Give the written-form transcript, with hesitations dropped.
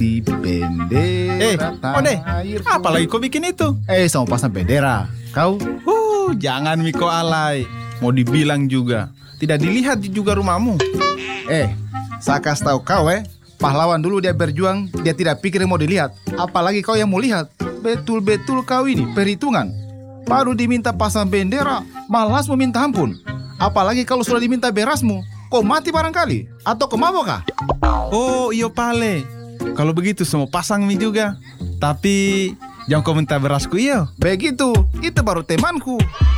Di bendera Ode, tanah airku. apalagi kau bikin itu? Sama pasang bendera. Kau? Jangan Miko alay. Mau dibilang juga. Tidak dilihat juga rumahmu. Saya kasih tahu kau pahlawan dulu dia berjuang, dia tidak pikir mau dilihat. Apalagi kau yang mau lihat. Betul-betul kau ini perhitungan. Baru diminta pasang bendera, malas meminta ampun. Apalagi kalau sudah diminta berasmu, kau mati barangkali. Atau kau mabok kah? Oh, iyo pale. Kalau begitu semua pasang mie juga. Tapi jangan kau minta berasku iyo. Begitu, itu baru temanku.